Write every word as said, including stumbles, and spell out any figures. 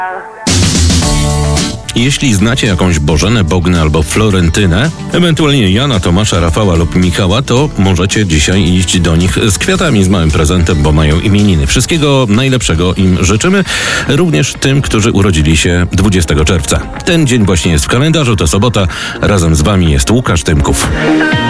Jeśli znacie jakąś Bożenę, Bognę albo Florentynę, ewentualnie Jana, Tomasza, Rafała lub Michała, to możecie dzisiaj iść do nich z kwiatami, z małym prezentem, bo mają imieniny. Wszystkiego najlepszego im życzymy, również tym, którzy urodzili się dwudziestego czerwca. Ten dzień właśnie jest w kalendarzu, to sobota. Razem z wami jest Łukasz Tymków.